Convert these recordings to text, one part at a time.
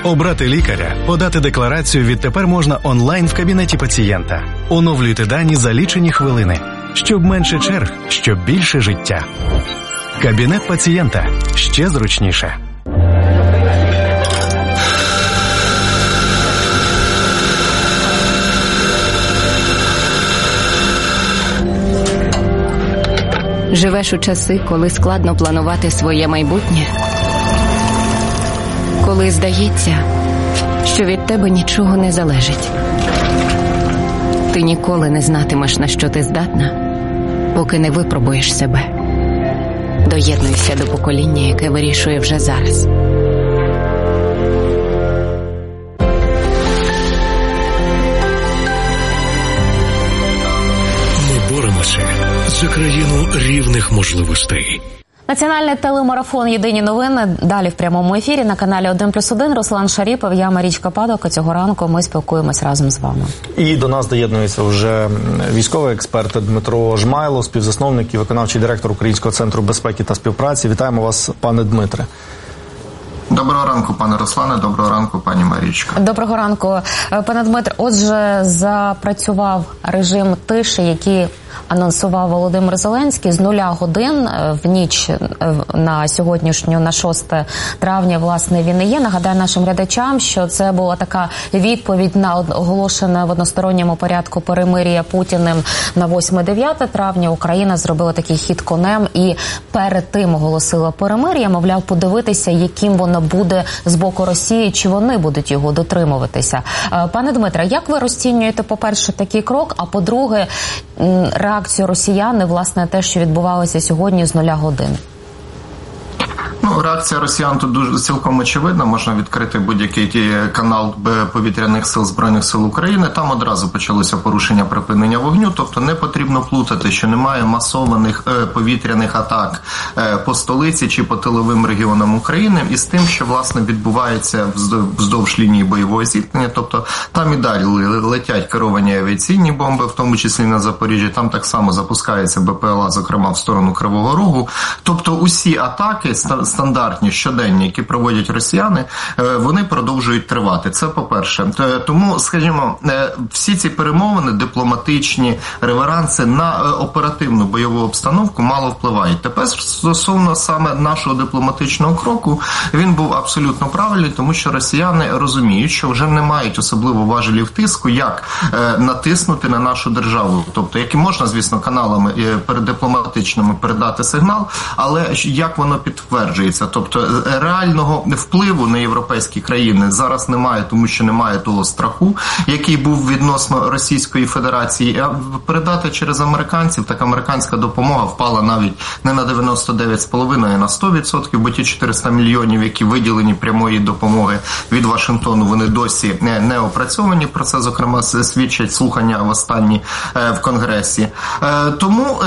Обрати лікаря, подати декларацію відтепер можна онлайн в кабінеті пацієнта. Оновлюйте дані за лічені хвилини. Щоб менше черг, щоб більше життя. Кабінет пацієнта. Ще зручніше. Живеш у часи, коли складно планувати своє майбутнє? Коли здається, що від тебе нічого не залежить? Ти ніколи не знатимеш, на що ти здатна, поки не випробуєш себе. Доєднуйся до покоління, яке вирішує вже зараз. Ми боремося за країну рівних можливостей. Національний телемарафон «Єдині новини». Далі в прямому ефірі на каналі 1+1. Руслан Шаріпов, я Марічка Падока. Цього ранку ми спілкуємось разом з вами. І до нас доєднується вже військовий експерт Дмитро Жмайло, співзасновник і виконавчий директор Українського центру безпеки та співпраці. Вітаємо вас, пане Дмитре. Доброго ранку, пане Руслане, доброго ранку, пані Марічка. Доброго ранку, пане Дмитре. Отже, запрацював режим тиші, який анонсував Володимир Зеленський з 0 годин в ніч на сьогоднішню, на 6 травня, власне, він і є. Нагадаю нашим глядачам, що це була така відповідь на оголошене в односторонньому порядку перемир'я Путіним на 8-9 травня. Україна зробила такий хід конем і перед тим оголосила перемир'я, мовляв, подивитися, яким воно буде з боку Росії, чи вони будуть його дотримуватися. Пане Дмитре, як ви розцінюєте, по-перше, такий крок, а по-друге, реакцію росіян, власне, те, що відбувалося сьогодні з 0 годин? Реакція росіян тут дуже цілком очевидна. Можна відкрити будь-який канал повітряних сил Збройних сил України. Там одразу почалося порушення припинення вогню. Тобто не потрібно плутати, що немає масованих повітряних атак по столиці чи по тиловим регіонам України із тим, що, власне, відбувається вздовж лінії бойового зіткнення. Тобто там і далі летять керовані авіаційні бомби, в тому числі на Запоріжжі. Там так само запускається БПЛА, зокрема в сторону Кривого Рогу. Тобто усі атаки стандартні, щоденні, які проводять росіяни, вони продовжують тривати. Це по-перше. Тому, скажімо, всі ці перемовини, дипломатичні, реверанси на оперативну бойову обстановку мало впливають. Тепер стосовно саме нашого дипломатичного кроку, він був абсолютно правильний, тому що росіяни розуміють, що вже не мають особливо важелів тиску, як натиснути на нашу державу. Тобто, які можна, звісно, каналами дипломатичними передати сигнал, але як воно підтверджується. Тобто реального впливу на європейські країни зараз немає, тому що немає того страху, який був відносно Російської Федерації. А передати через американців, так американська допомога впала навіть не на 99,5%, а на 100%, бо ті 400 мільйонів, які виділені прямої допомоги від Вашингтону, вони досі не опрацьовані. Про це, зокрема, свідчать слухання в останні в Конгресі. Тому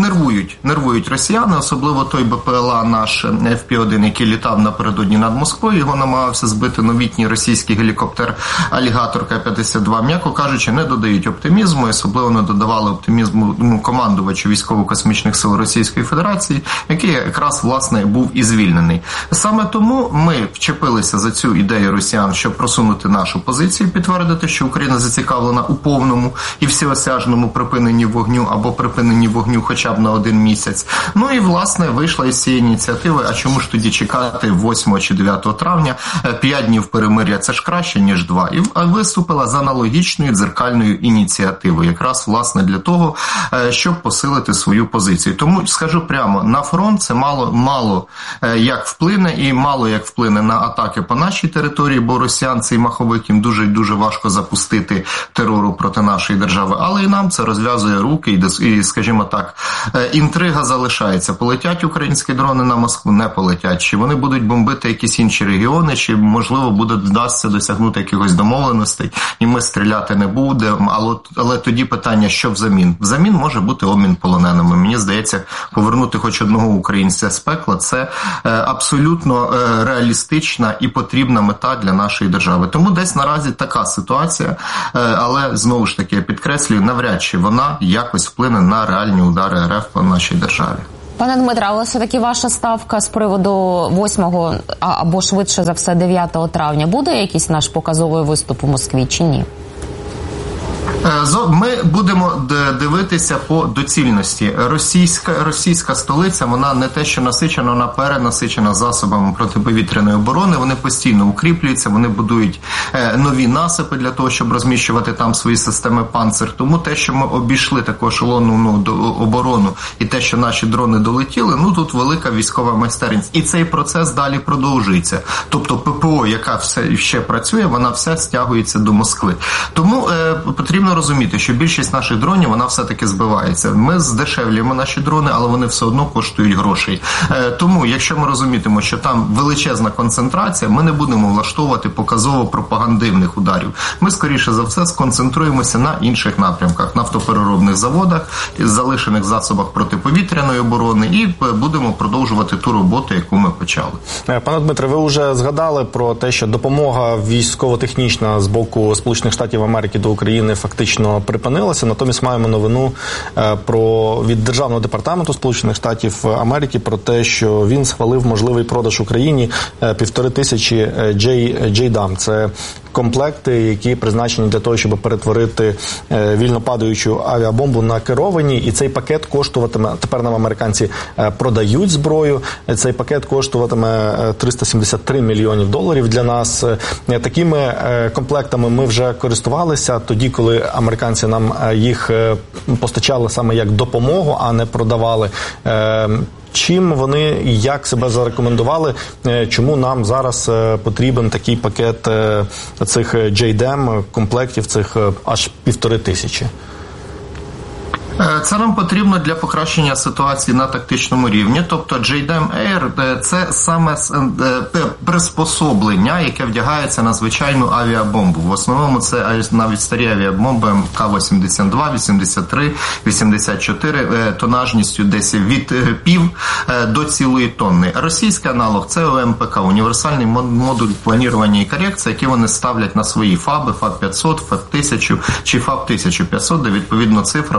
нервують росіяни, особливо той БПЛА наш FP-1, який літав напередодні над Москвою, його намагався збити новітній російський гелікоптер «Алігатор К-52». М'яко кажучи, не додають оптимізму, особливо не додавали оптимізму командувачу військово-космічних сил Російської Федерації, який якраз, власне, був і звільнений. Саме тому ми вчепилися за цю ідею росіян, щоб просунути нашу позицію, підтвердити, що Україна зацікавлена у повному і всеосяжному припиненні вогню або припиненні вогню хоча б на 1 місяць. Ну і, власне, вийшла із цієї ініціативи, а чому ж тоді чекати 8 чи 9 травня, 5 днів перемир'я, це ж краще, ніж 2. І виступила з аналогічною дзеркальною ініціативою, якраз, власне, для того, щоб посилити свою позицію. Тому, скажу прямо, на фронт це мало як вплине і мало як вплине на атаки по нашій території, бо росіян цей маховик їм дуже важко запустити терору проти нашої держави. Але і нам це розв'язує руки і, скажімо так, інтрига залишається. Полетять українські дрони на Москву, не полетять. Чи вони будуть бомбити якісь інші регіони, чи, можливо, вдасться досягнути якихось домовленостей, і ми стріляти не будемо. Але тоді питання, що взамін? Взамін може бути обмін полоненими. Мені здається, повернути хоч одного українця з пекла – це абсолютно реалістична і потрібна мета для нашої держави. Тому десь наразі така ситуація, але, знову ж таки, я підкреслюю, навряд чи вона якось вплине на реальні удари РФ по нашій державі. Пане Дмитре, але все-таки ваша ставка з приводу 8 або швидше за все 9 травня буде якийсь наш показовий виступ у Москві чи ні? Ми будемо дивитися по доцільності. Російська столиця, вона не те, що насичена, вона перенасичена засобами протиповітряної оборони. Вони постійно укріплюються, вони будують нові насипи для того, щоб розміщувати там свої системи «Панцир». Тому те, що ми обійшли таку ешелонну оборону і те, що наші дрони долетіли, тут велика військова майстерність. І цей процес далі продовжується. Тобто ППО, яка все ще працює, вона вся стягується до Москви. Тому потрібно розуміти, що більшість наших дронів, вона все-таки збивається. Ми здешевлюємо наші дрони, але вони все одно коштують грошей. Тому, якщо ми розумітимо, що там величезна концентрація, ми не будемо влаштовувати показово-пропагандивних ударів. Ми, скоріше за все, сконцентруємося на інших напрямках, нафтопереробних заводах, залишених засобах протиповітряної оборони і будемо продовжувати ту роботу, яку ми почали. Пане Дмитре, ви вже згадали про те, що допомога військово-технічна з боку Сполучених Штатів Америки до України фактично припинилася. Натомість маємо новину від Державного департаменту Сполучених Штатів Америки про те, що він схвалив можливий продаж Україні 1500 JDAM. Це комплекти, які призначені для того, щоб перетворити вільно падаючу авіабомбу на керовані. І цей пакет коштуватиме, тепер нам американці продають зброю, цей пакет коштуватиме $373 мільйонів для нас. Такими комплектами ми вже користувалися тоді, коли американці нам їх постачали саме як допомогу, а не продавали. Чим вони і як себе зарекомендували? Чому нам зараз потрібен такий пакет цих JDAM, комплектів цих аж 1500? Це нам потрібно для покращення ситуації на тактичному рівні. Тобто JDAM Air – це саме приспособлення, яке вдягається на звичайну авіабомбу. В основному це навіть старі авіабомби МК-82, 83, 84, тонажністю десь від пів до цілої тонни. Російський аналог – це ОМПК, універсальний модуль планування і корекції, який вони ставлять на свої ФАБи, ФАБ-500, ФАБ-1000 чи ФАБ-1500, де відповідно цифра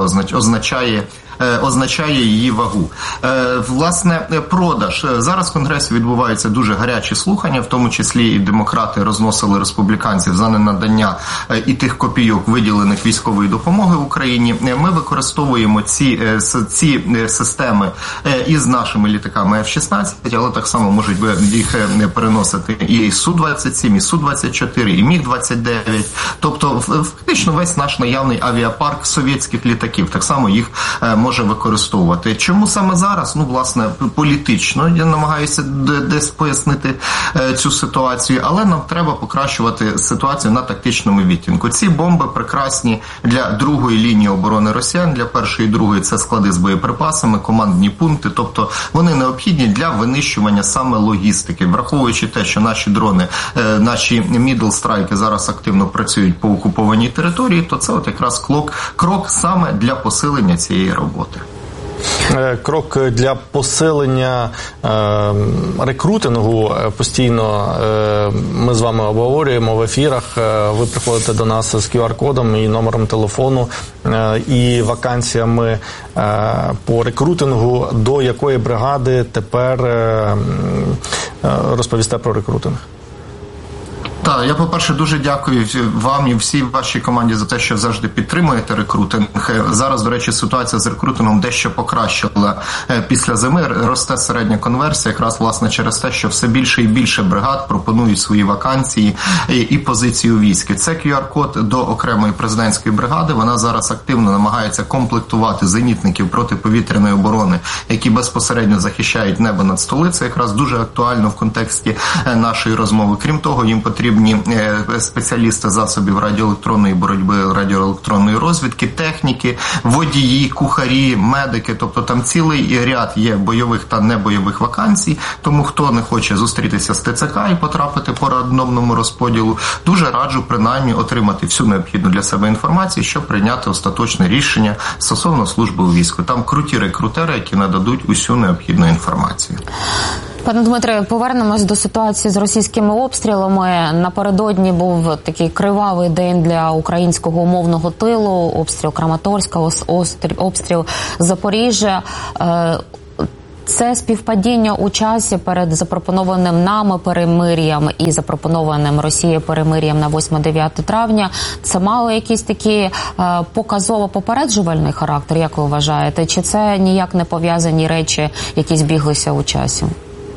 означає її вагу. Власне, продаж. Зараз в Конгресі відбуваються дуже гарячі слухання, в тому числі і демократи розносили республіканців за ненадання і тих копійок, виділених військової допомоги Україні. Ми використовуємо ці системи із нашими літаками F-16, але так само можуть їх переносити і Су-27, і Су-24, і Міг-29. Тобто, фактично, весь наш наявний авіапарк совєтських літаків так само їх може використовувати. Чому саме зараз? Власне, політично я намагаюся десь пояснити цю ситуацію, але нам треба покращувати ситуацію на тактичному відтинку. Ці бомби прекрасні для другої лінії оборони росіян, для першої і другої це склади з боєприпасами, командні пункти, тобто вони необхідні для винищування саме логістики. Враховуючи те, що наші дрони, наші мідл-страйки зараз активно працюють по окупованій території, то це якраз крок саме для посилення цієї роботи. Крок для посилення рекрутингу постійно ми з вами обговорюємо в ефірах. Ви приходите до нас з QR-кодом і номером телефону і вакансіями по рекрутингу. До якої бригади тепер розповісте про рекрутинг? Так, я, по-перше, дуже дякую вам і всій вашій команді за те, що завжди підтримуєте рекрутинг. Зараз, до речі, ситуація з рекрутингом дещо покращила після зими. Росте середня конверсія, якраз, власне, через те, що все більше і більше бригад пропонують свої вакансії і позиції у війську. Це QR-код до окремої президентської бригади. Вона зараз активно намагається комплектувати зенітників протиповітряної оборони, які безпосередньо захищають небо над столицею. Якраз дуже актуально в контексті нашої розмови. Крім того, їм потрібні спеціалісти засобів радіоелектронної боротьби, радіоелектронної розвідки, техніки, водії, кухарі, медики. Тобто там цілий ряд є бойових та небойових вакансій. Тому хто не хоче зустрітися з ТЦК і потрапити по рандомному розподілу, дуже раджу принаймні отримати всю необхідну для себе інформацію, щоб прийняти остаточне рішення стосовно служби у війську. Там круті рекрутери, які нададуть усю необхідну інформацію. Пане Дмитре, повернемось до ситуації з російськими обстрілами. Напередодні був такий кривавий день для українського умовного тилу, обстріл Краматорська, обстріл Запоріжжя. Це співпадіння у часі перед запропонованим нами перемир'ям і запропонованим Росією перемир'ям на 8-9 травня. Це мало якийсь такий показово-попереджувальний характер, як ви вважаєте? Чи це ніяк не пов'язані речі, які збіглися у часі?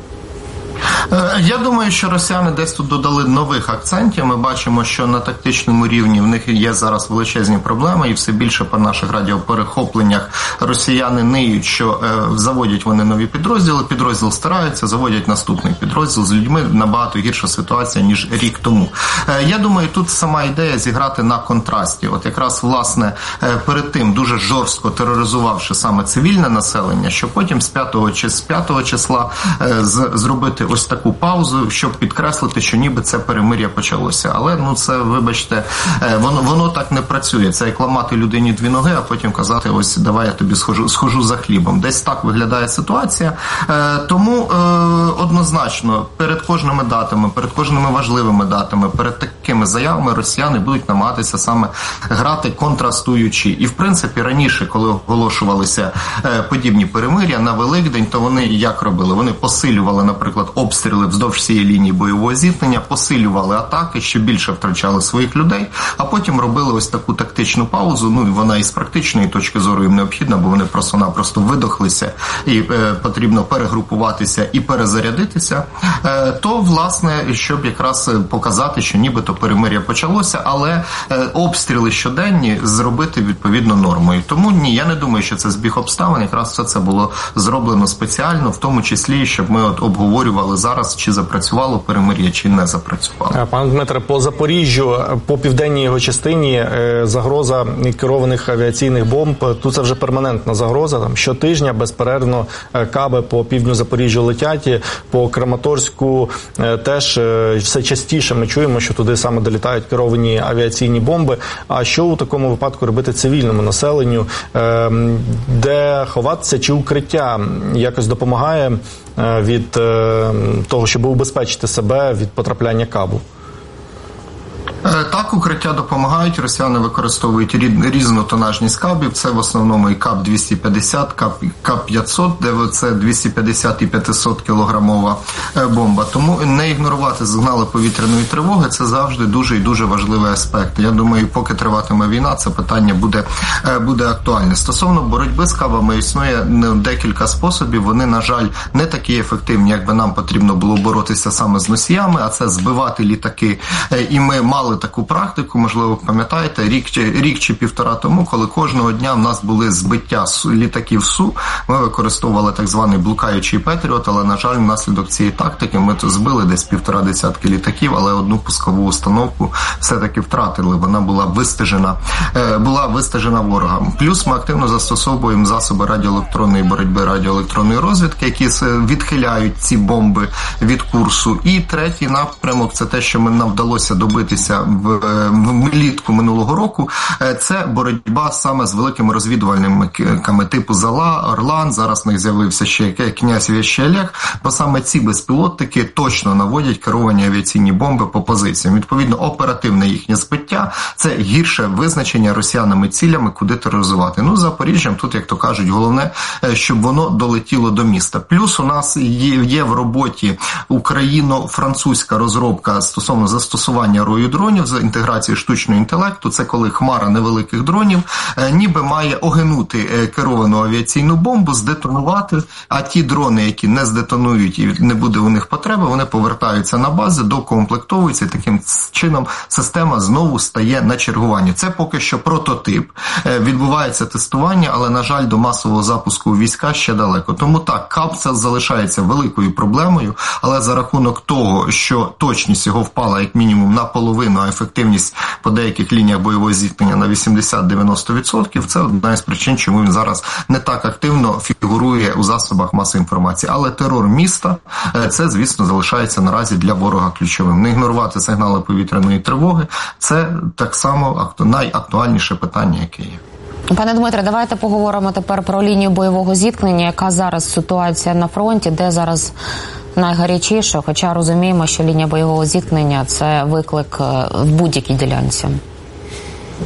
Я думаю, що росіяни десь тут додали нових акцентів. Ми бачимо, що на тактичному рівні в них є зараз величезні проблеми, і все більше по наших радіоперехопленнях росіяни ниють, що заводять вони нові підрозділи, підрозділ стараються, заводять наступний підрозділ, з людьми набагато гірша ситуація, ніж рік тому. Я думаю, тут сама ідея зіграти на контрасті. От якраз, власне, перед тим дуже жорстко тероризувавши саме цивільне населення, що потім з 5 числа зробити ось таку паузу, щоб підкреслити, що ніби це перемир'я почалося. Але, це, вибачте, воно так не працює. Це як ламати людині дві ноги, а потім казати, ось, давай я тобі схожу за хлібом. Десь так виглядає ситуація. Тому однозначно, перед кожними датами, перед кожними важливими датами, перед такими заявами росіяни будуть намагатися саме грати контрастуючи. І, в принципі, раніше, коли оголошувалися подібні перемир'я на Великдень, то вони як робили? Вони посилювали, наприклад, обстріли вздовж всієї лінії бойового зіткнення, посилювали атаки, ще більше втрачали своїх людей, а потім робили ось таку тактичну паузу, і вона із практичної точки зору їм необхідна, бо вони просто-напросто видохлися і потрібно перегрупуватися і перезарядитися, то, власне, щоб якраз показати, що нібито перемир'я почалося, але обстріли щоденні зробити відповідно нормою. Тому ні, я не думаю, що це збіг обставин, якраз все це було зроблено спеціально, в тому числі, щоб ми обговорювали зараз, чи запрацювало перемир'я, чи не запрацювало. Пане Дмитре, по Запоріжжю, по південній його частині загроза керованих авіаційних бомб, тут це вже перманентна загроза. Там щотижня безперервно каби по півдню Запоріжжя летять, по Краматорську теж все частіше ми чуємо, що туди саме долітають керовані авіаційні бомби. А що у такому випадку робити цивільному населенню? Де ховатися, чи укриття якось допомагає від того, щоб убезпечити себе від потрапляння кабу? Так, укриття допомагають. Росіяни використовують різну тонажність кабів. Це в основному і КАП-250, КАП-500, де це 250 і 500 кілограмова бомба. Тому не ігнорувати сигнали повітряної тривоги – це завжди дуже і дуже важливий аспект. Я думаю, поки триватиме війна, це питання буде актуальне. Стосовно боротьби з кабами існує декілька способів. Вони, на жаль, не такі ефективні, як би нам потрібно було боротися саме з носіями, а це збивати літаки. І ми мали таку практику, можливо, пам'ятаєте, рік чи півтора тому, коли кожного дня в нас були збиття літаків Су, ми використовували так званий блукаючий Петріот, але, на жаль, внаслідок цієї тактики ми збили десь 1,5 десятки літаків, але одну пускову установку все-таки втратили. Вона була вистежена ворогам. Плюс ми активно застосовуємо засоби радіоелектронної боротьби, радіоелектронної розвідки, які відхиляють ці бомби від курсу. І третій напрямок – це те, що нам вдалося добитися влітку минулого року, це боротьба саме з великими розвідувальниками типу ЗАЛА, Орлан, зараз в них з'явився ще князь Вєщий Олег, бо саме ці безпілотники точно наводять керовані авіаційні бомби по позиціям. Відповідно, оперативне їхнє збиття – це гірше визначення росіянами цілями, куди тероризувати. Запоріжжям тут, як то кажуть, головне, щоб воно долетіло до міста. Плюс у нас є в роботі україно-французька розробка стосовно застосування рою дронів з інтеграцією штучного інтелекту. Це коли хмара невеликих дронів ніби має огинути керовану авіаційну бомбу, здетонувати, а ті дрони, які не здетонують і не буде у них потреби, вони повертаються на бази, докомплектовуються, і таким чином система знову стає на чергування. Це поки що прототип. Відбувається тестування, але, на жаль, до масового запуску у війська ще далеко. Тому так, КАП це залишається великою проблемою, але за рахунок того, що точність його впала як мінімум на половину, а ефективність по деяких лініях бойового зіткнення на 80-90%, це одна із причин, чому він зараз не так активно фігурує у засобах масової інформації. Але терор міста, це, звісно, залишається наразі для ворога ключовим. Не ігнорувати сигнали повітряної тривоги – це так само найактуальніше питання, яке є. Пане Дмитре, давайте поговоримо тепер про лінію бойового зіткнення. Яка зараз ситуація на фронті, де зараз найгарячіше, хоча розуміємо, що лінія бойового зіткнення – це виклик в будь-якій ділянці.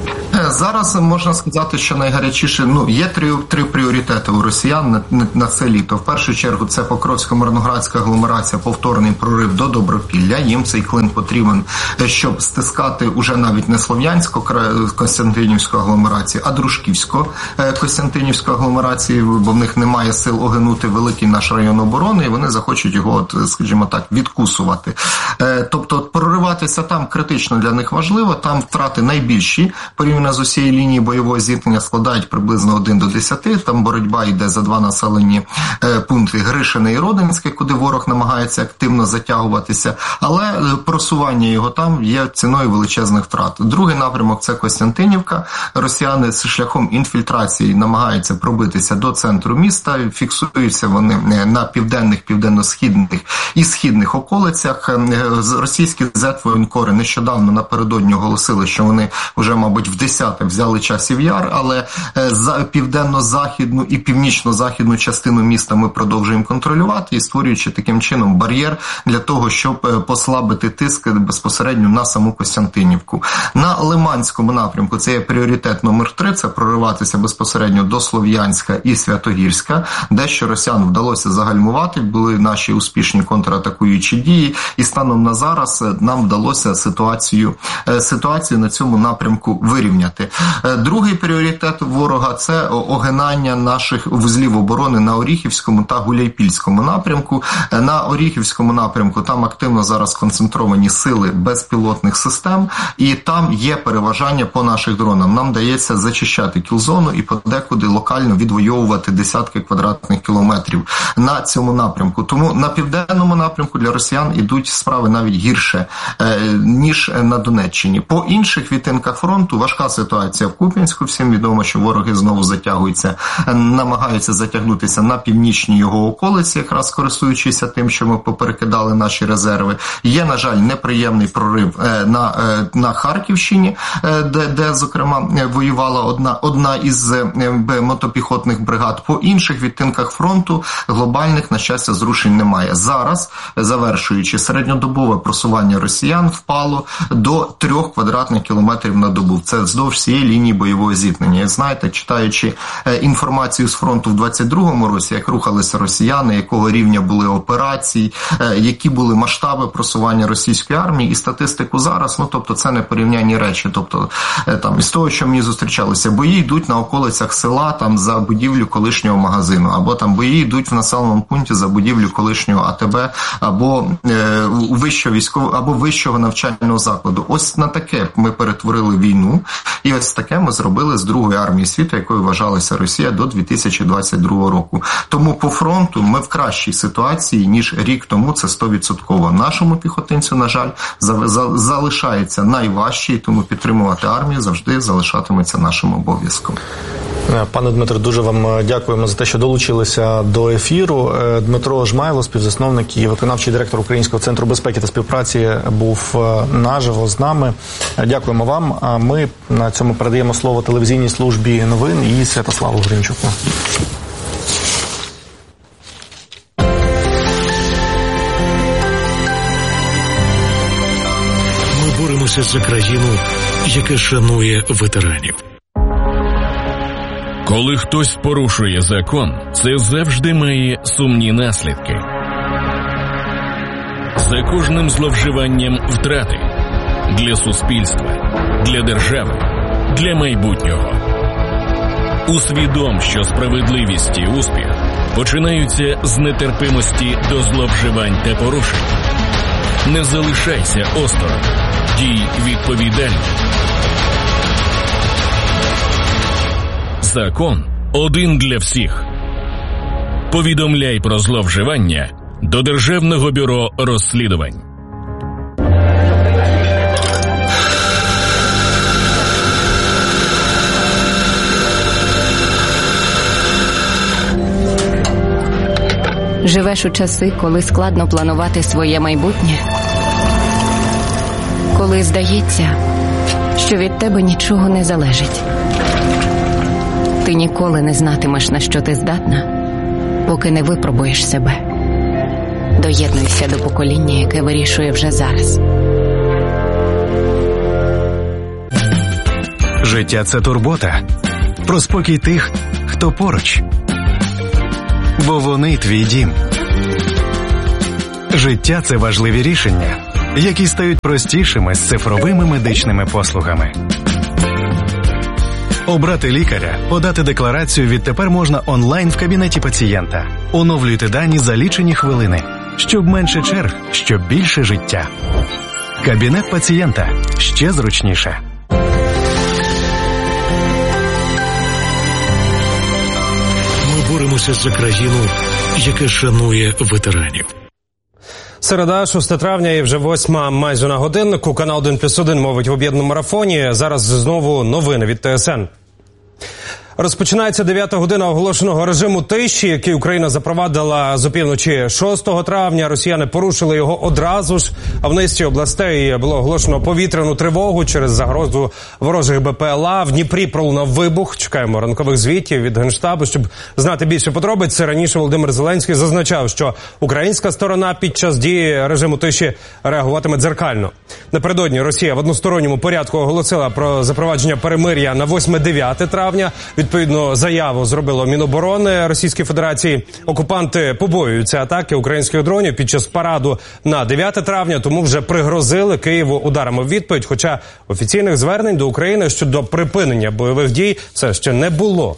Зараз можна сказати, що найгарячіше, є три пріоритети у росіян на це літо. В першу чергу це Покровсько-Мирноградська агломерація, повторний прорив до Добропілля. Їм цей клин потрібен, щоб стискати уже навіть не Слов'янсько-Костянтинівську агломерацію, а Дружківсько-Костянтинівську агломерацію, бо в них немає сил огинути великий наш район оборони, і вони захочуть його, скажімо так, відкусувати. Тобто прориватися там критично для них важливо, там втрати найбільші, порівняно з усією лінією бойового зіткнення складають приблизно 1 до 10, там боротьба йде за 2 населені пункти Гришине і Родинське, куди ворог намагається активно затягуватися, але просування його там є ціною величезних втрат. Другий напрямок – це Костянтинівка. Росіяни з шляхом інфільтрації намагаються пробитися до центру міста, фіксуються вони на південних, південно-східних і східних околицях. Російські зет-воєнкори нещодавно напередодні оголосили, що вони вже, мабуть, в 10-те взяли Часів Яр, але за південно-західну і північно-західну частину міста ми продовжуємо контролювати і створюючи таким чином бар'єр для того, щоб послабити тиск безпосередньо на саму Костянтинівку. На Лиманському напрямку це є пріоритет номер 3, це прориватися безпосередньо до Слов'янська і Святогірська, дещо росіян вдалося загальмувати, були наші успішні контратакуючі дії, і станом на зараз нам вдалося ситуацію на цьому напрямку вирівняти. Другий пріоритет ворога – це огинання наших вузлів оборони на Оріхівському та Гуляйпільському напрямку. На Оріхівському напрямку там активно зараз концентровані сили безпілотних систем, і там є переважання по наших дронам. Нам дається зачищати кілзону і подекуди локально відвоювати десятки квадратних кілометрів на цьому напрямку. Тому на південному напрямку для росіян ідуть справи навіть гірше, ніж на Донеччині. По інших відтинках фронту важка ситуація в Куп'янську. Всім відомо, що вороги знову намагаються затягнутися на північні його околиці, якраз користуючись тим, що ми поперекидали наші резерви. Є, на жаль, неприємний прорив на Харківщині, де, зокрема, воювала одна із мотопіхотних бригад. По інших відтинках фронту глобальних, на щастя, зрушень немає. Зараз, завершуючи, середньодобове просування росіян впало до 3 квадратних кілометрів на добу. Це вздовж всієї лінії бойового зіткнення. Знаєте, читаючи інформацію з фронту в 22-му році, як рухалися росіяни, якого рівня були операції, які були масштаби просування російської армії і статистику зараз, тобто це не порівнянні речі. Тобто там із того, що мені зустрічалося, бої йдуть на околицях села там за будівлю колишнього магазину, або там бої йдуть в населеному пункті за будівлю колишнього АТБ, або вищого навчального закладу. Ось на таке ми перетворили війну, і ось таке ми зробили з Другої армії світу, якою вважалася Росія до 2022 року. Тому по фронту ми в кращій ситуації, ніж рік тому, це 100%. Нашому піхотинцю, на жаль, залишається найважче, і тому підтримувати армію завжди залишатиметься нашим обов'язком. Пане Дмитро, дуже вам дякуємо за те, що долучилися до ефіру. Дмитро Жмайло, співзасновник і виконавчий директор Українського центру безпеки та співпраці, був наживо з нами. Дякуємо вам. А ми на цьому передаємо слово телевізійній службі новин і Святославу Гринчуку. Ми боремося за країну, яка шанує ветеранів. Коли хтось порушує закон, це завжди має сумні наслідки. За кожним зловживанням втрати для суспільства, для держави, для майбутнього. Усвідом, що справедливість і успіх починаються з нетерпимості до зловживань та порушень. Не залишайся осторонь. Дій відповідально. Закон один для всіх. Повідомляй про зловживання до Державного бюро розслідувань. Живеш у часи, коли складно планувати своє майбутнє? Коли здається, що від тебе нічого не залежить? Ти ніколи не знатимеш, на що ти здатна, поки не випробуєш себе. Доєднуйся до покоління, яке вирішує вже зараз. Життя – це турбота. Про спокій тих, хто поруч. Бо вони твій дім. Життя – це важливі рішення, які стають простішими з цифровими медичними послугами. Обрати лікаря, подати декларацію відтепер можна онлайн в кабінеті пацієнта. Оновлюйте дані за лічені хвилини. Щоб менше черг, щоб більше життя. Кабінет пацієнта. Ще зручніше. Ми боремося за країну, яка шанує ветеранів. Середа, 6 травня і вже 8 майже на годиннику. Канал 1+1 мовить в об'єднаному марафоні. Зараз знову новини від ТСН. Розпочинається 9-та година оголошеного режиму тиші, який Україна запровадила з опівночі 6 травня. Росіяни порушили його одразу ж, а в низці областей було оголошено повітряну тривогу через загрозу ворожих БПЛА. В Дніпрі пролунав вибух. Чекаємо ранкових звітів від Генштабу, щоб знати більше подробиць. Раніше Володимир Зеленський зазначав, що українська сторона під час дії режиму тиші реагуватиме дзеркально. Напередодні Росія в односторонньому порядку оголосила про запровадження перемир'я на 8-9 травня. Відповідно, заяву зробило Міноборони Російської Федерації. Окупанти побоюються атаки українських дронів під час параду на 9 травня, тому вже пригрозили Києву ударами в відповідь, хоча офіційних звернень до України щодо припинення бойових дій все ще не було.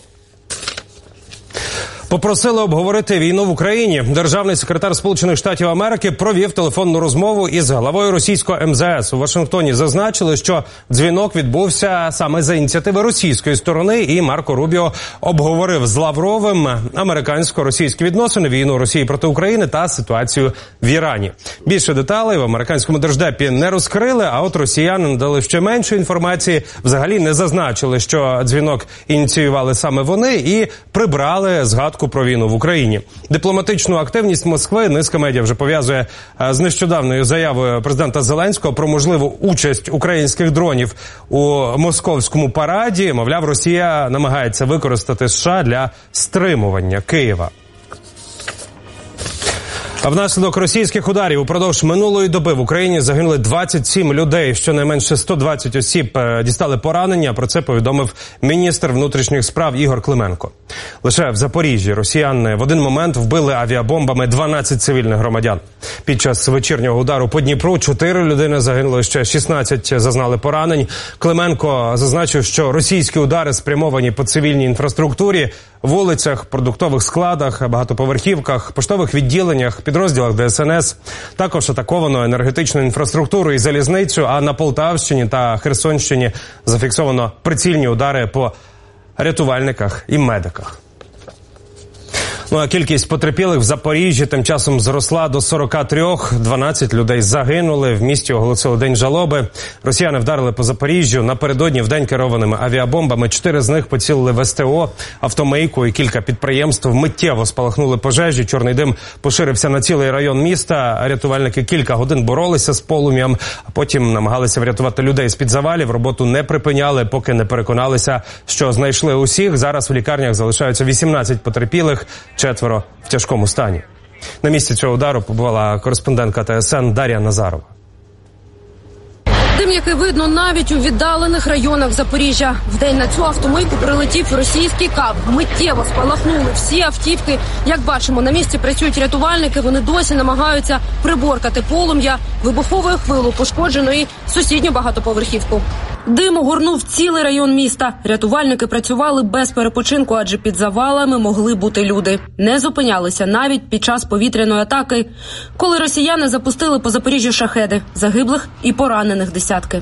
Попросили обговорити війну в Україні. Державний секретар Сполучених Штатів Америки провів телефонну розмову із главою російського МЗС. У Вашингтоні зазначили, що дзвінок відбувся саме за ініціативи російської сторони, і Марко Рубіо обговорив з Лавровим американсько-російські відносини, війну Росії проти України та ситуацію в Ірані. Більше деталей в американському держдепі не розкрили, а от росіяни надали ще менше інформації, взагалі не зазначили, що дзвінок ініціювали саме вони, і прибрали згадку про війну в Україні. Дипломатичну активність Москви низка медіа вже пов'язує з нещодавною заявою президента Зеленського про можливу участь українських дронів у московському параді. Мовляв, Росія намагається використати США для стримування Києва. А внаслідок російських ударів упродовж минулої доби в Україні загинули 27 людей. Щонайменше 120 осіб дістали поранення. Про це повідомив міністр внутрішніх справ Ігор Клименко. Лише в Запоріжжі росіяни в один момент вбили авіабомбами 12 цивільних громадян. Під час вечірнього удару по Дніпру 4 людини загинули, ще 16 зазнали поранень. Клименко зазначив, що російські удари спрямовані по цивільній інфраструктурі, вулицях, продуктових складах, багатоповерхівках, поштових відділеннях, підрозділах ДСНС. Також атаковано енергетичну інфраструктуру і залізницю, а на Полтавщині та Херсонщині зафіксовано прицільні удари по рятувальниках і медиках. Ну а кількість потерпілих в Запоріжжі тим часом зросла до 43. 12 людей загинули. В місті оголосили день жалоби. Росіяни вдарили по Запоріжжю напередодні вдень керованими авіабомбами. 4 з них поцілили в СТО, автомийку і кілька підприємств. Миттєво спалахнули пожежі. Чорний дим поширився на цілий район міста. Рятувальники кілька годин боролися з полум'ям, а потім намагалися врятувати людей з-під завалів. Роботу не припиняли, поки не переконалися, що знайшли усіх. Зараз в лікарнях залишаються 18 потерпілих, 4 в тяжкому стані. На місці цього удару побувала кореспондентка ТСН Дар'я Назарова. Дим, який видно навіть у віддалених районах Запоріжжя. Вдень на цю автомийку прилетів російський кап. Миттєво спалахнули всі автівки. Як бачимо, на місці працюють рятувальники. Вони досі намагаються приборкати полум'я. Вибуховою хвилою пошкоджено і сусідню багатоповерхівку. Дим огорнув цілий район міста. Рятувальники працювали без перепочинку, адже під завалами могли бути люди. Не зупинялися навіть під час повітряної атаки, коли росіяни запустили по Запоріжжю шахеди. Загиблих і поранених десятки.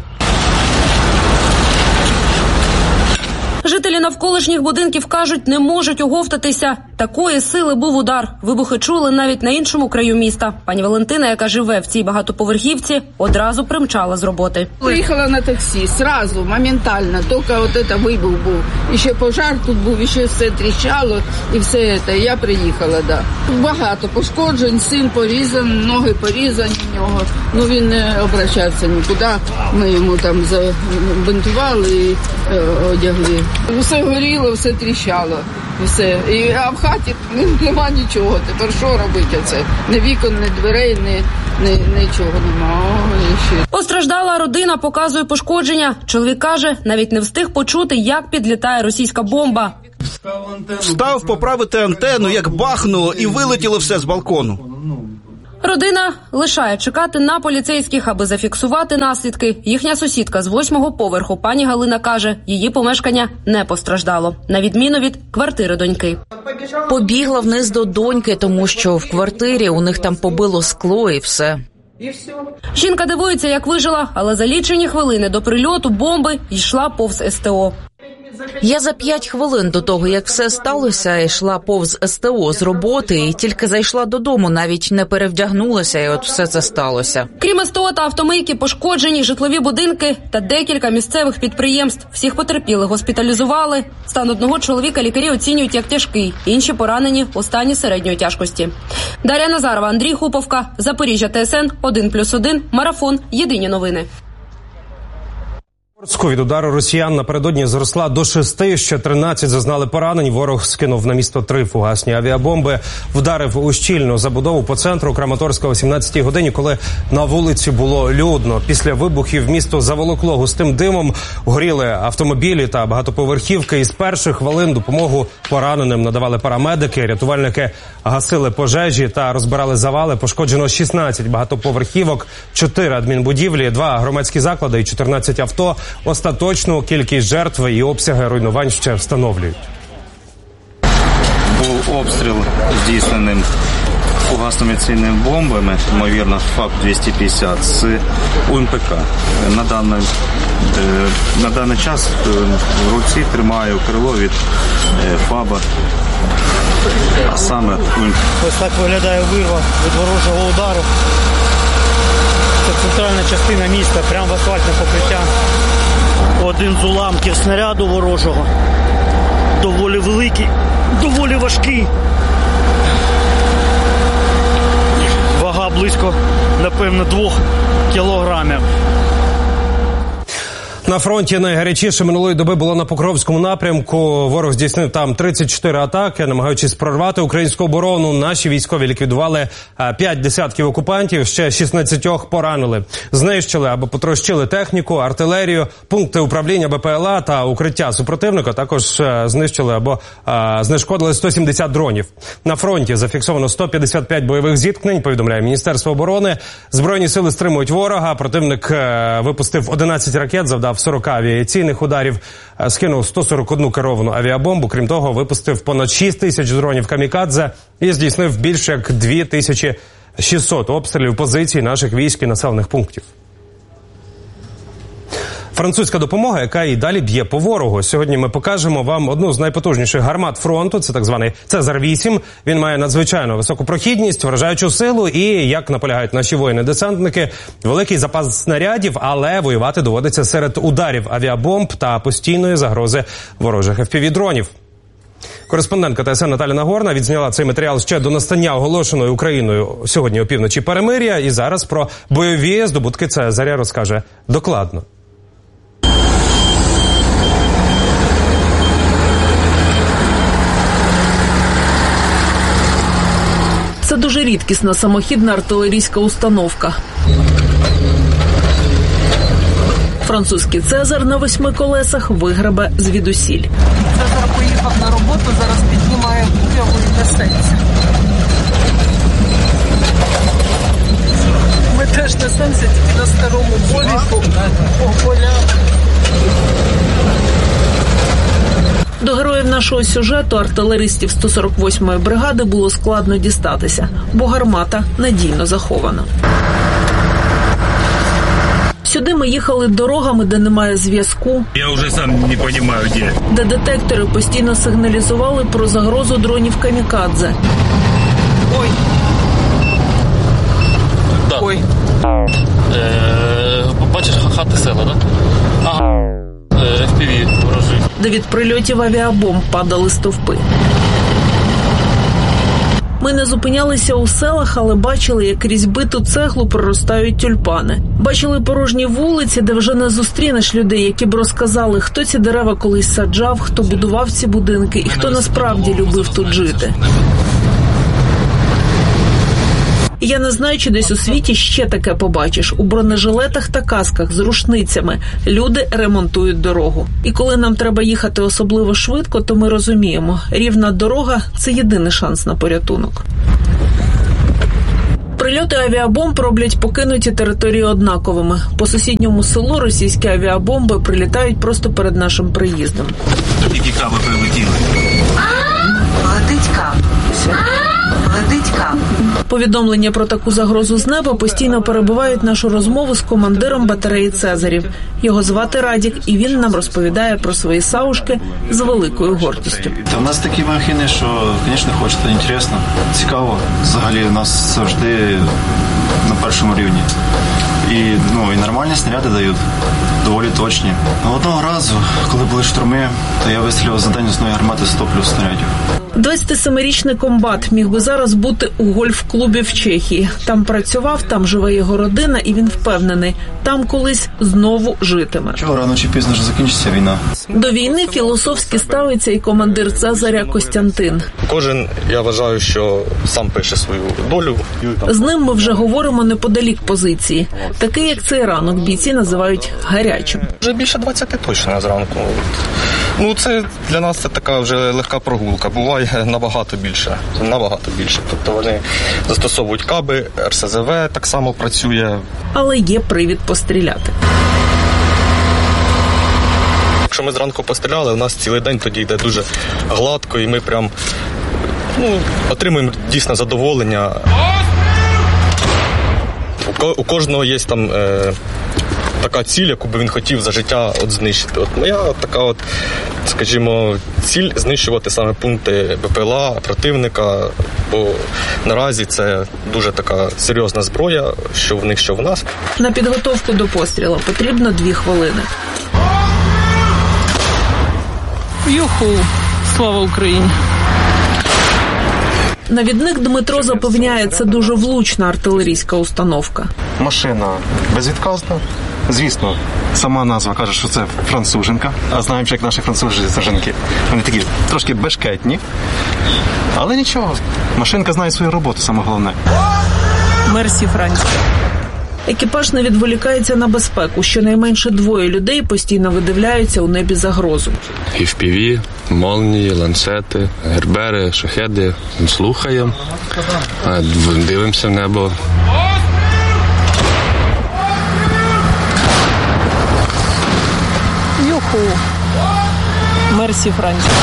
Жителі навколишніх будинків кажуть, не можуть оговтатися. Такої сили був удар. Вибухи чули навіть на іншому краю міста. Пані Валентина, яка живе в цій багатоповерхівці, одразу примчала з роботи. Приїхала на таксі, сразу, моментально, тільки от це вибух був. І ще пожар тут був, і ще все тріщало, і все це. Я приїхала, да. Багато пошкоджень, син порізаний, ноги порізані в нього. Ну він не обращався нікуди. Ми йому там забинтували і одягли. Все горіло, все тріщало, все. А в хаті нема нічого. Тепер що робити це? Ні вікон, ні дверей, Нічого немає. Постраждала родина, показує пошкодження. Чоловік каже, навіть не встиг почути, як підлітає російська бомба. Встав поправити антенну, як бахнуло, і вилетіло все з балкону. Родина лишає чекати на поліцейських, аби зафіксувати наслідки. Їхня сусідка з 8-го поверху, пані Галина, каже, її помешкання не постраждало, на відміну від квартири доньки. Побігла вниз до доньки, тому що в квартирі у них там побило скло і все. Жінка дивується, як вижила, але за лічені хвилини до прильоту бомби йшла повз СТО. Я за 5 хвилин до того, як все сталося, йшла повз СТО з роботи і тільки зайшла додому, навіть не перевдягнулася, і от все це сталося. Крім СТО та автомийки, пошкоджені житлові будинки та декілька місцевих підприємств. Всіх потерпілих госпіталізували. Стан одного чоловіка лікарі оцінюють як тяжкий, інші поранені у стані середньої тяжкості. Дар'я Назарова, Андрій Хуповка, Запоріжжя, ТСН 1+1, Марафон, Єдині новини. Від удару росіян напередодні зросла до 6, ще 13 зазнали поранень. Ворог скинув на місто 3 фугасні авіабомби, вдарив у щільну забудову по центру Краматорська о 17-й годині, коли на вулиці було людно. Після вибухів місто заволокло густим димом, горіли автомобілі та багатоповерхівки. Із перших хвилин допомогу пораненим надавали парамедики, рятувальники гасили пожежі та розбирали завали. Пошкоджено 16 багатоповерхівок, 4 адмінбудівлі, 2 громадські заклади і 14 авто. Остаточну кількість жертв і обсяги руйнувань ще встановлюють. Був обстріл здійсненим фугасними цільними бомбами, ймовірно, ФАБ-250 з УМПК. На даний час в руці тримаю крило від ФАБа, а саме УМПК. Ось так виглядає вирва від ворожого удару. Це центральна частина міста, прямо в асфальтне покриття. Один з уламків снаряду ворожого. Доволі великий, доволі важкий. Вага близько, напевно, 2 кілограмів. На фронті найгарячіше минулої доби було на Покровському напрямку. Ворог здійснив там 34 атаки, намагаючись прорвати українську оборону. Наші військові ліквідували 5 десятків окупантів, ще 16 поранили. Знищили або потрощили техніку, артилерію, пункти управління БПЛА та укриття супротивника. Також знищили або знешкодили 170 дронів. На фронті зафіксовано 155 бойових зіткнень, повідомляє Міністерство оборони. Збройні сили стримують ворога. Противник випустив 11 ракет, завдав 40 авіаційних ударів, скинув 141 керовану авіабомбу. Крім того, випустив понад 6 тисяч дронів камікадзе і здійснив більше як 2600 обстрілів позицій наших військ і населених пунктів. Французька допомога, яка і далі б'є по ворогу. Сьогодні ми покажемо вам одну з найпотужніших гармат фронту. Це так званий Цезар-8. Він має надзвичайно високу прохідність, вражаючу силу і, як наполягають наші воїни-десантники, великий запас снарядів, але воювати доводиться серед ударів авіабомб та постійної загрози ворожих FPV-дронів. Кореспондентка ТСН Наталя Нагорна відзняла цей матеріал ще до настання оголошеної Україною сьогодні опівночі перемир'я. І зараз про бойові здобутки Цезаря розкаже докладно. Це дуже рідкісна самохідна артилерійська установка. Французький Цезар на 8 колесах вигребе звідусіль. Цезар поїхав на роботу, зараз піднімає куляву і несеться. Ми теж несемося тільки на старому полі, по полях. До героїв нашого сюжету, артилеристів 148-ї бригади, було складно дістатися, бо гармата надійно захована. Сюди ми їхали дорогами, де немає зв'язку. Я вже сам не розумію, де. Де детектори постійно сигналізували про загрозу дронів камікадзе. Ой. Да. Ой. Бачиш, хати села, так? Ага. FPV ворожі. Де від прильотів авіабомб падали стовпи. Ми не зупинялися у селах, але бачили, як крізь биту цеглу проростають тюльпани. Бачили порожні вулиці, де вже не зустрінеш людей, які б розказали, хто ці дерева колись саджав, хто будував ці будинки і хто насправді любив тут жити. І я не знаю, чи десь у світі ще таке побачиш. У бронежилетах та касках з рушницями люди ремонтують дорогу. І коли нам треба їхати особливо швидко, то ми розуміємо, рівна дорога – це єдиний шанс на порятунок. Прильоти авіабомб роблять покинуті території однаковими. По сусідньому селу російські авіабомби прилітають просто перед нашим приїздом. Які каби прилетіли? Летить кап. Летить кап. Повідомлення про таку загрозу з неба постійно перебивають нашу розмову з командиром батареї «Цезарів». Його звати Радік, і він нам розповідає про свої саушки з великою гордістю. Та в нас такі махини, що, звісно, хочеться, інтересно, цікаво. Взагалі, у нас завжди на першому рівні. І нормальні снаряди дають, доволі точні. Одного разу, коли були штурми, то я вистрілив за день з одної гармати 100 плюс снарядів. 27-річний комбат міг би зараз бути у гольф-клубі в Чехії. Там працював, там живе його родина, і він впевнений, там колись знову житиме. Чого рано чи пізно вже закінчиться війна? До війни філософськи ставиться і командир «Цезаря» Костянтин. Кожен, я вважаю, що сам пише свою долю. З ним ми вже говоримо неподалік позиції. Такий, як цей ранок, бійці називають гарячим. Вже більше 20 точно зранку. Це для нас це така вже легка прогулка. Буває набагато більше. Тобто вони застосовують каби, РСЗВ так само працює. Але є привід постріляти. Якщо ми зранку постріляли, у нас цілий день тоді йде дуже гладко, і ми прям отримуємо дійсно задоволення. У кожного є там така ціль, яку би він хотів за життя знищити. Моя така скажімо, ціль знищувати саме пункти БПЛА противника, бо наразі це дуже така серйозна зброя, що в них, що в нас. На підготовку до пострілу потрібно 2 хвилини. Юху! Слава Україні! Навідник Дмитро запевняє, це дуже влучна артилерійська установка. Машина безвідказна. Звісно, сама назва каже, що це француженка, а знаємо, що як наші француженки. Вони такі трошки бешкетні, але нічого, машинка знає свою роботу, саме головне. Мерсі, Франція. Екіпаж не відволікається на безпеку. Щонайменше 2 людей постійно видивляються у небі загрозу. FPV, молнії, ланцети, гербери, шахеди. Слухаємо, дивимося в небо. Юху! Мерсі, Франція.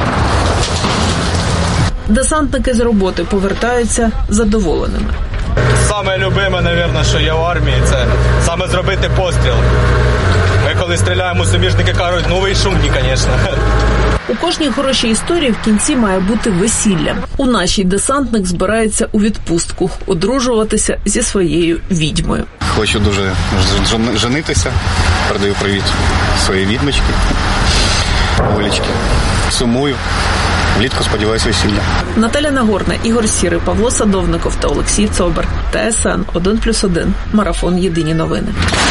Десантники з роботи повертаються задоволеними. Саме любиме, мабуть, що є в армії, це саме зробити постріл. Ми коли стріляємо, суміжники кажуть, вийшов ні, звісно. У кожній хорошій історії в кінці має бути весілля. У нашій десантник збирається у відпустку, одружуватися зі своєю відьмою. Хочу дуже женитися, передаю привіт своїй відьмочці, Олечці. Сумую. Влітку сподіваюся весілля. Наталя Нагорна, Ігор Сірий, Павло Садовников та Олексій Цобер. ТСН 1+1. Марафон «Єдині новини».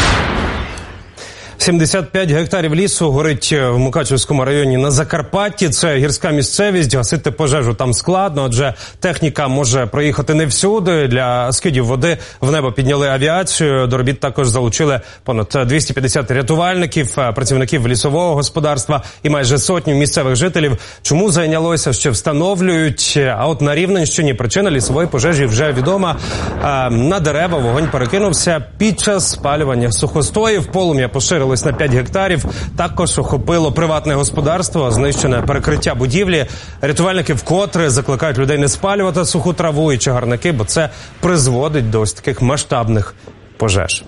75 гектарів лісу горить в Мукачівському районі на Закарпатті. Це гірська місцевість, гасити пожежу там складно, адже техніка може проїхати не всюди. Для скидів води в небо підняли авіацію. До робіт також залучили понад 250 рятувальників, працівників лісового господарства і майже сотню місцевих жителів. Чому зайнялося, ще встановлюють. А от на Рівненщині причина лісової пожежі вже відома. На дерева вогонь перекинувся під час спалювання сухостоїв. Полум'я поширилось на 5 гектарів. Також охопило приватне господарство, знищене перекриття будівлі. Рятувальники вкотре закликають людей не спалювати суху траву і чагарники, бо це призводить до ось таких масштабних пожеж.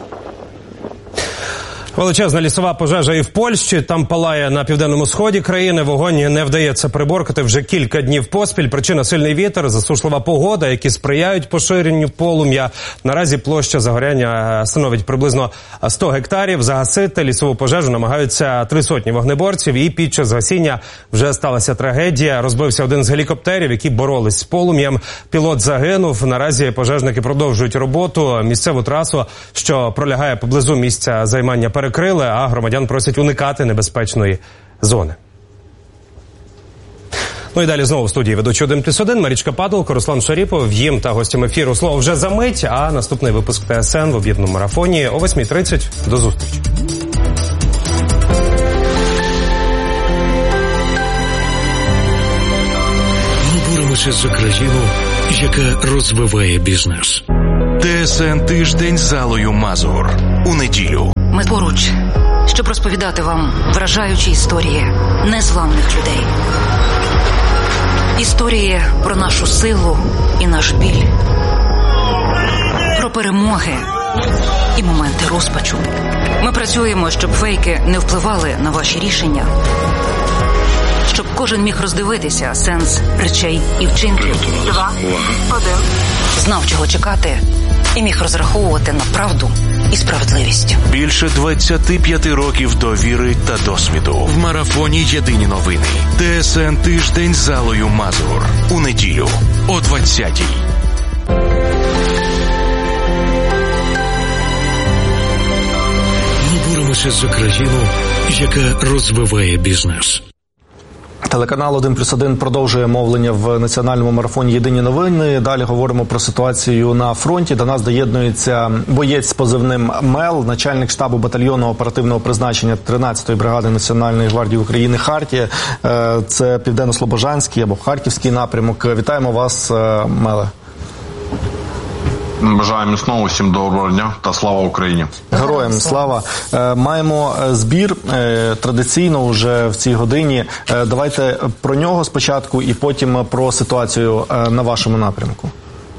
Величезна лісова пожежа і в Польщі. Там палає на південному сході країни. Вогонь не вдається приборкати вже кілька днів поспіль. Причина – сильний вітер, засушлива погода, які сприяють поширенню полум'я. Наразі площа загоряння становить приблизно 100 гектарів. Загасити лісову пожежу намагаються 300 вогнеборців. І під час гасіння вже сталася трагедія. Розбився один з гелікоптерів, які боролись з полум'ям. Пілот загинув. Наразі пожежники продовжують роботу. Місцеву трасу, що пролягає поблизу місця займання, перекрили, а громадян просять уникати небезпечної зони. Ну і далі знову в студії ведучі 1+1, Марічка Падалко, Руслан Шаріпов, їм та гостям ефіру слово вже за мить, а наступний випуск ТСН в об'єднаному марафоні о 8:30. До зустрічі. Ми боремося за країну, яка розвиває бізнес. ТСН «Тиждень з Аллою Мазур» у неділю. Ми поруч, щоб розповідати вам вражаючі історії незламних людей. Історії про нашу силу і наш біль. Про перемоги і моменти розпачу. Ми працюємо, щоб фейки не впливали на ваші рішення. Щоб кожен міг роздивитися сенс речей і вчинків. 2, 1. Знав, чого чекати, і міг розраховувати на правду і справедливість. Більше 25 років довіри та досвіду. В марафоні «Єдині новини». ТСН «Тиждень з Аллою Мазур» у неділю о 20:00. Ми боремося за країну, яка розвиває бізнес. Телеканал 1+1 продовжує мовлення в національному марафоні «Єдині новини». Далі говоримо про ситуацію на фронті. До нас доєднується боєць з позивним МЕЛ, начальник штабу батальйону оперативного призначення 13-ї бригади Національної гвардії України «Хартія». Це Південно-Слобожанський або Харківський напрямок. Вітаємо вас, Меле. Бажаю міцного, всім доброго дня та слава Україні. Героям слава. Маємо збір традиційно вже в цій годині. Давайте про нього спочатку і потім про ситуацію на вашому напрямку.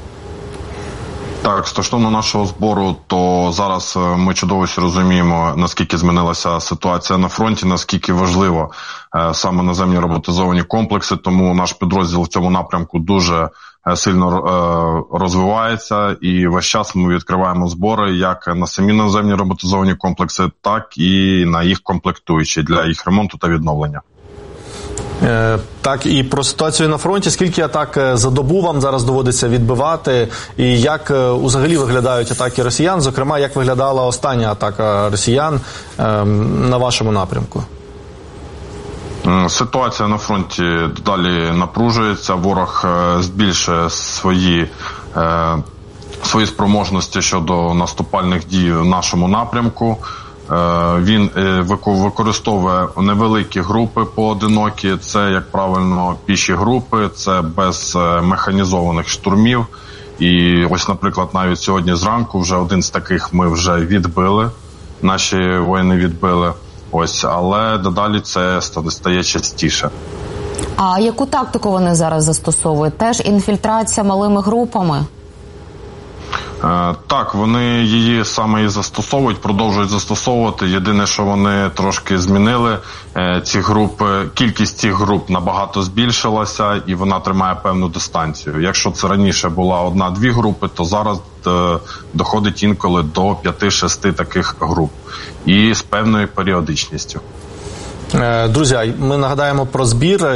Так, стосовно нашого збору, то зараз ми чудово розуміємо, наскільки змінилася ситуація на фронті, наскільки важливо саме наземні роботизовані комплекси, тому наш підрозділ в цьому напрямку дуже сильно розвивається, і весь час ми відкриваємо збори як на самі наземні роботизовані комплекси, так і на їх комплектуючі для їх ремонту та відновлення. Так, і про ситуацію на фронті. Скільки атак за добу вам зараз доводиться відбивати? І як взагалі виглядають атаки росіян? Зокрема, як виглядала остання атака росіян на вашому напрямку? Ситуація на фронті далі напружується. Ворог збільшує свої спроможності щодо наступальних дій в нашому напрямку. Він використовує невеликі групи поодинокі, це, як правильно, піші групи, це без механізованих штурмів. І ось, наприклад, навіть сьогодні зранку вже один з таких ми вже відбили, наші воїни відбили. Ось, але дедалі це стає частіше. А яку тактику вони зараз застосовують? Теж інфільтрація малими групами? Так, вони її саме і застосовують, продовжують застосовувати. Єдине, що вони трошки змінили ці групи, кількість цих груп набагато збільшилася і вона тримає певну дистанцію. Якщо це раніше була 1-2 групи, то зараз доходить інколи до 5-6 таких груп і з певною періодичністю. Друзі, ми нагадаємо про збір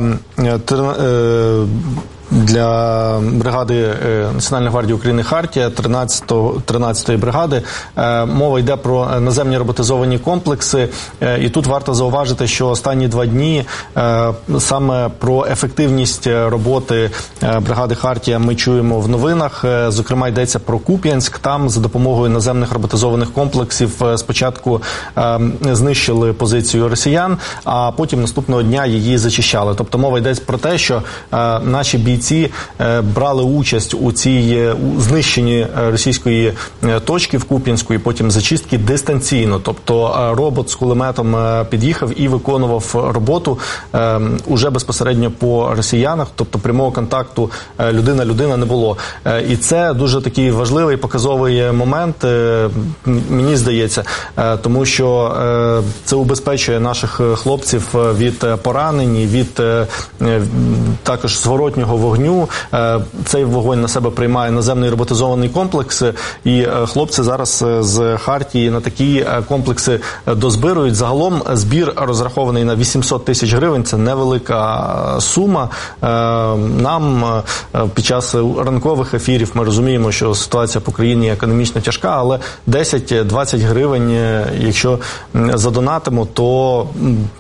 для бригади Національної гвардії України «Хартія», 13-ї бригади. Мова йде про наземні роботизовані комплекси. І тут варто зауважити, що останні 2 дні саме про ефективність роботи бригади «Хартія» ми чуємо в новинах. Зокрема, йдеться про Куп'янськ. Там за допомогою наземних роботизованих комплексів спочатку знищили позицію росіян, а потім наступного дня її зачищали. Тобто мова йде про те, що наші бійці брали участь у цій знищенні російської точки в Куп'янську і потім зачистки дистанційно. Тобто робот з кулеметом під'їхав і виконував роботу уже безпосередньо по росіянах, тобто прямого контакту людина-людина не було. І це дуже такий важливий показовий момент, мені здається, тому що це убезпечує наших хлопців від поранень, від також зворотнього вогню. Цей вогонь на себе приймає наземний роботизований комплекс, і хлопці зараз з Хартії на такі комплекси дозбирують. Загалом збір розрахований на 800 тисяч гривень, це невелика сума. Нам під час ранкових ефірів ми розуміємо, що ситуація по країні економічно тяжка, але 10-20 гривень, якщо задонатимо, то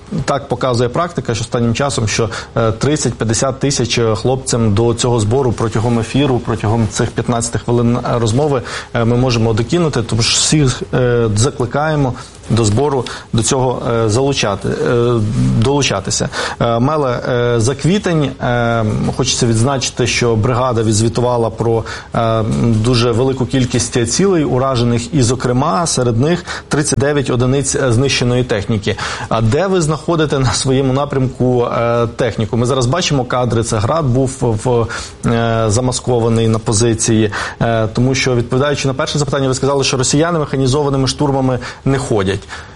так показує практика, що останнім часом, що 30-50 тисяч хлопцям до цього збору протягом ефіру, протягом цих 15 хвилин розмови ми можемо докинути, тому що всіх закликаємо до збору, до цього долучатися. Меле, за квітень хочеться відзначити, що бригада відзвітувала про дуже велику кількість цілей уражених, і, зокрема, серед них 39 одиниць знищеної техніки. А де ви знаходите на своєму напрямку техніку? Ми зараз бачимо кадри, це град був замаскований на позиції, тому що, відповідаючи на перше запитання, ви сказали, що росіяни механізованими штурмами не ходять.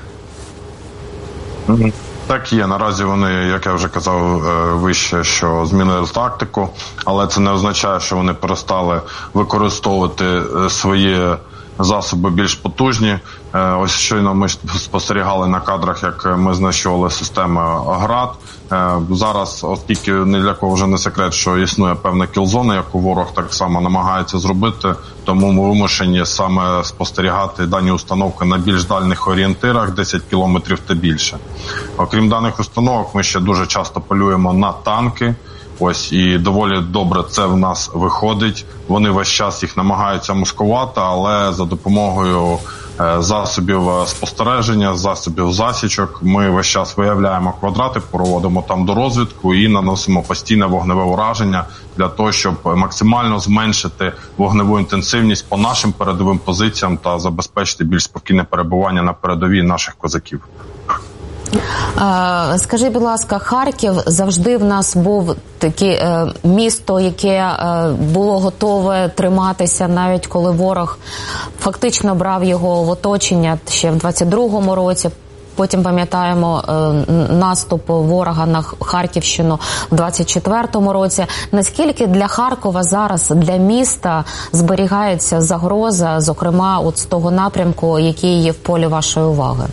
Так є. Наразі вони, як я вже казав вище, що змінили тактику, але це не означає, що вони перестали використовувати свої засоби більш потужні. Ось щойно ми спостерігали на кадрах, як ми знищували системи ГРАД. Зараз, оскільки ні для кого вже не секрет, що існує певна кілзона, яку ворог так само намагається зробити, тому ми вимушені саме спостерігати дані установки на більш дальних орієнтирах, 10 кілометрів та більше. Окрім даних установок, ми ще дуже часто полюємо на танки. Ось, і доволі добре це в нас виходить. Вони весь час їх намагаються маскувати, але за допомогою засобів спостереження, засобів засічок ми весь час виявляємо квадрати, проводимо там дорозвідку і наносимо постійне вогневе ураження для того, щоб максимально зменшити вогневу інтенсивність по нашим передовим позиціям та забезпечити більш спокійне перебування на передовій наших козаків. Скажіть, будь ласка, Харків завжди в нас був таке місто, яке було готове триматися, навіть коли ворог фактично брав його в оточення ще в 22-му році. Потім пам'ятаємо наступ ворога на Харківщину в 24-му році. Наскільки для Харкова зараз, для міста, зберігається загроза, зокрема от з того напрямку, який є в полі вашої уваги?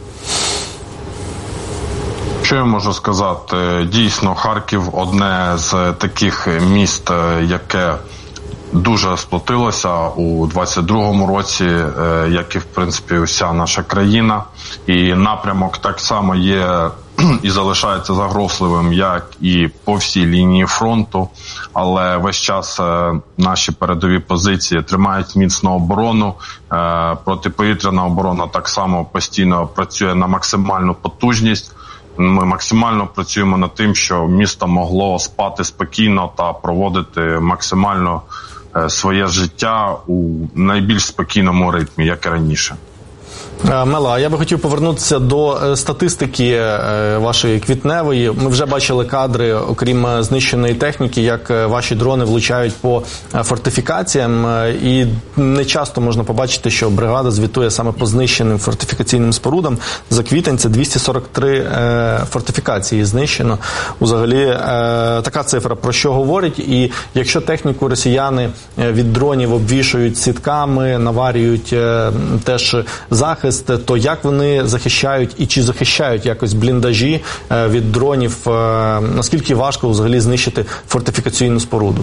Що я можу сказати? Дійсно, Харків – одне з таких міст, яке дуже сплотилося у 22-му році, як і, в принципі, вся наша країна. І напрямок так само є і залишається загрозливим, як і по всій лінії фронту. Але весь час наші передові позиції тримають міцну оборону. Протиповітряна оборона так само постійно працює на максимальну потужність. Ми максимально працюємо над тим, що місто могло спати спокійно та проводити максимально своє життя у найбільш спокійному ритмі, як і раніше. Мела, я би хотів повернутися до статистики вашої квітневої. Ми вже бачили кадри, окрім знищеної техніки, як ваші дрони влучають по фортифікаціям. І не часто можна побачити, що бригада звітує саме по знищеним фортифікаційним спорудам. За квітень це 243 фортифікації знищено. Взагалі така цифра про що говорить. І якщо техніку росіяни від дронів обвішують сітками, наварюють теж захист, то як вони захищають і чи захищають якось бліндажі від дронів? Наскільки важко взагалі знищити фортифікаційну споруду?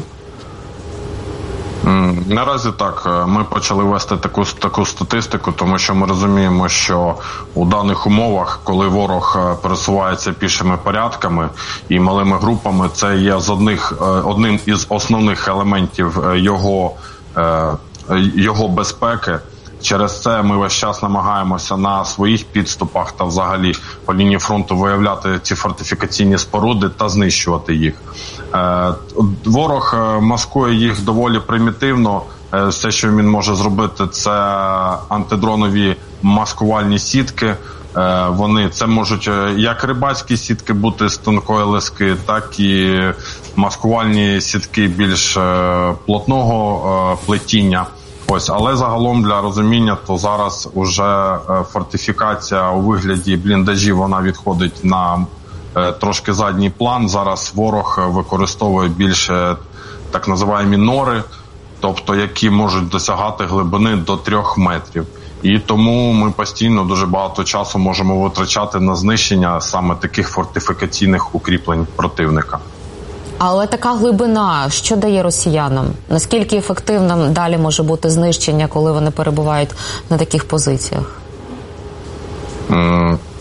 Наразі так, ми почали вести таку статистику, тому що ми розуміємо, що у даних умовах, коли ворог пересувається пішими порядками і малими групами, це є одним із основних елементів його безпеки. Через це ми весь час намагаємося на своїх підступах та взагалі по лінії фронту виявляти ці фортифікаційні споруди та знищувати їх. Ворог маскує їх доволі примітивно. Все, що він може зробити, це антидронові маскувальні сітки. Це можуть як рибацькі сітки бути з тонкої лески, так і маскувальні сітки більш плотного плетіння. Ось, але загалом для розуміння, то зараз уже фортифікація у вигляді бліндажів, вона відходить на трошки задній план. Зараз ворог використовує більше так називаємо нори, тобто які можуть досягати глибини до 3 метрів. І тому ми постійно дуже багато часу можемо витрачати на знищення саме таких фортифікаційних укріплень противника. Але така глибина, що дає росіянам? Наскільки ефективним далі може бути знищення, коли вони перебувають на таких позиціях?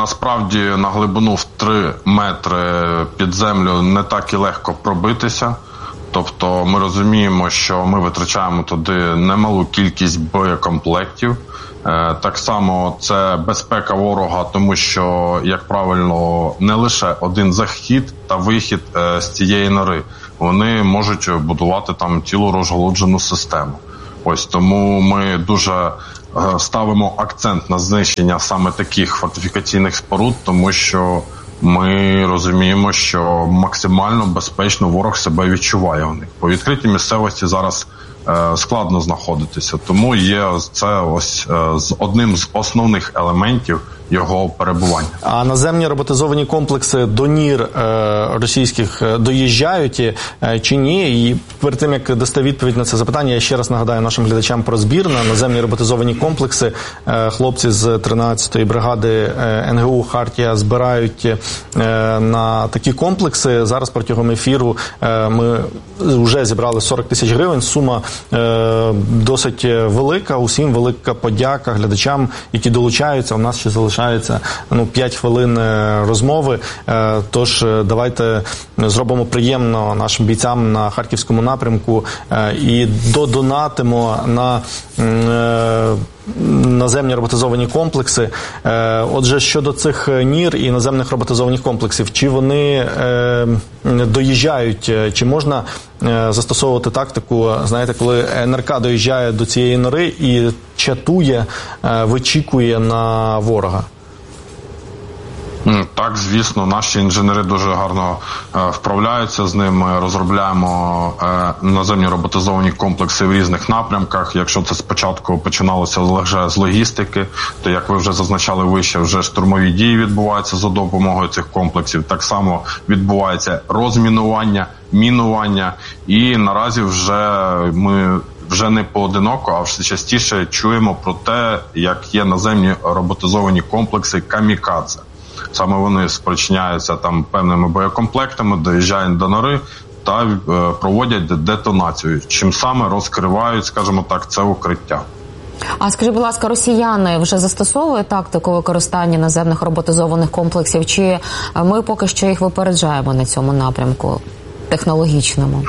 насправді на глибину в 3 метри під землю не так і легко пробитися. Тобто ми розуміємо, що ми витрачаємо туди немалу кількість боєкомплектів. Так само це безпека ворога, тому що, як правильно, не лише один захід та вихід з цієї нори. Вони можуть будувати там цілу розгалуджену систему. Ось тому ми дуже ставимо акцент на знищення саме таких фортифікаційних споруд, тому що ми розуміємо, що максимально безпечно ворог себе відчуває у них. По відкритій місцевості зараз складно знаходитися, тому є це ось одним з основних елементів його перебування. А наземні роботизовані комплекси до НІР російських доїжджають чи ні? І перед тим, як дасте відповідь на це запитання, я ще раз нагадаю нашим глядачам про збір на наземні роботизовані комплекси. Хлопці з 13-ї бригади НГУ «Хартія» збирають на такі комплекси. Зараз протягом ефіру ми вже зібрали 40 тисяч гривень. Сума досить велика. Усім велика подяка глядачам, які долучаються. У нас ще залишається 5 хвилин розмови. Тож давайте зробимо приємно нашим бійцям на Харківському напрямку і додонатимо на наземні роботизовані комплекси. Отже, щодо цих НІР і наземних роботизованих комплексів, чи вони доїжджають, чи можна застосовувати тактику, знаєте, коли НРК доїжджає до цієї нори і чатує, вичікує на ворога? Так, звісно, наші інженери дуже гарно вправляються з ним. Ми розробляємо наземні роботизовані комплекси в різних напрямках. Якщо це спочатку починалося лише з логістики, то, як ви вже зазначали вище, вже штурмові дії відбуваються за допомогою цих комплексів. Так само відбувається розмінування, мінування. І наразі ми вже не поодиноко, а все частіше чуємо про те, як є наземні роботизовані комплекси «Камікадзе». Саме вони спричиняються там певними боєкомплектами, доїжджають до нори та проводять детонацію, чим саме розкривають, скажімо так, це укриття. А скажіть, будь ласка, росіяни вже застосовують тактику використання наземних роботизованих комплексів, чи ми поки що їх випереджаємо на цьому напрямку технологічному?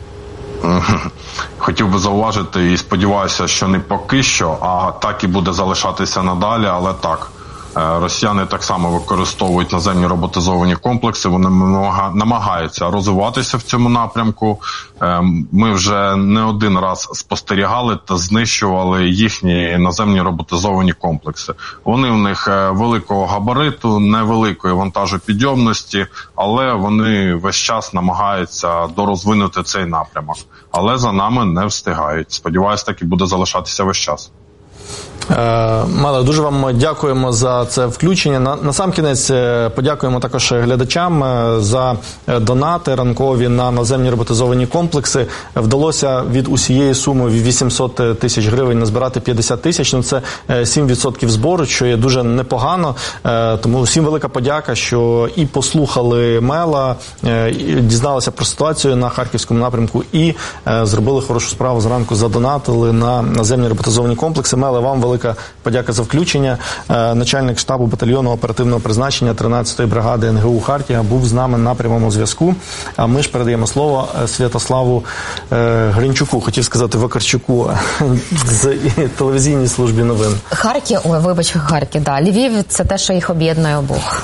Хотів би зауважити і сподіваюся, що не поки що, а так і буде залишатися надалі, але так. Росіяни так само використовують наземні роботизовані комплекси, вони намагаються розвиватися в цьому напрямку. Ми вже не один раз спостерігали та знищували їхні наземні роботизовані комплекси. Вони в них великого габариту, невеликої вантажопідйомності, але вони весь час намагаються дорозвинути цей напрямок. Але за нами не встигають. Сподіваюсь, так і буде залишатися весь час. Меле, дуже вам дякуємо за це включення. Насамкінець подякуємо також глядачам за донати ранкові на наземні роботизовані комплекси. Вдалося від усієї суми 800 тисяч гривень назбирати 50 тисяч. Це 7% збору, що є дуже непогано. Тому всім велика подяка, що і послухали Мела, і дізналися про ситуацію на Харківському напрямку і зробили хорошу справу зранку, задонатили на наземні роботизовані комплекси. Меле, вам велика подяка за включення. Начальник штабу батальйону оперативного призначення 13-ї бригади НГУ «Хартія» був з нами на прямому зв'язку. А ми ж передаємо слово Святославу Гринчуку, хотів сказати Вакарчуку, з телевізійній службі новин. Харків, да. Львів – це те, що їх об'єднує обох.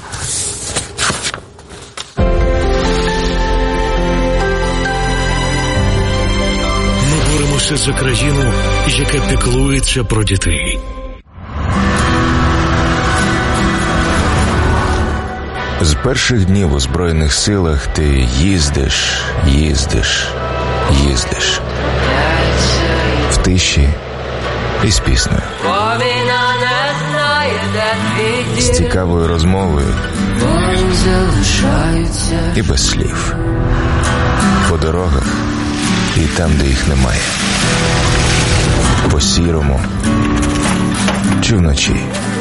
Боремося за країну, яка піклується про дітей. З перших днів у Збройних силах ти їздиш. В тиші і з піснею. З цікавою розмовою і без слів. По дорогах і там, де їх немає. По сірому чи вночі.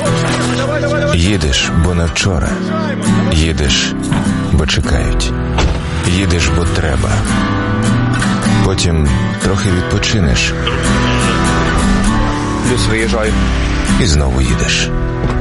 Їдеш, бо не вчора. Їдеш, бо чекають. Їдеш, бо треба. Потім трохи відпочинеш. Плюс виїжджаю. І знову їдеш.